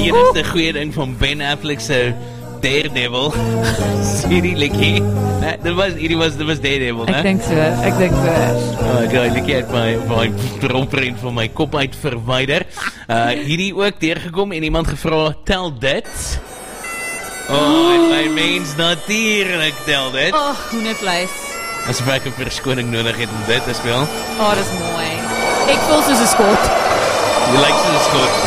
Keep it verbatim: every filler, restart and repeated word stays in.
Die enigste goeie ding van Ben Affleck se Daredevil. Hierdie liedjie. Nee, dit was hierdie was dit was Daredevil, né? Ek dink so, ek dink so. Oh my god, liedjie het my my tromprent van my kop uit verwyder. Uh hierdie ook deurgekom en iemand gevra, tel dit. Oh, en my mens natuurlik tel dit. Oh, hoendervleis. Asof ek 'n verskoning nodig het om dit te speel. Oh, dis mooi. Ek voel soos 'n skot. Jy lyk soos 'n skot.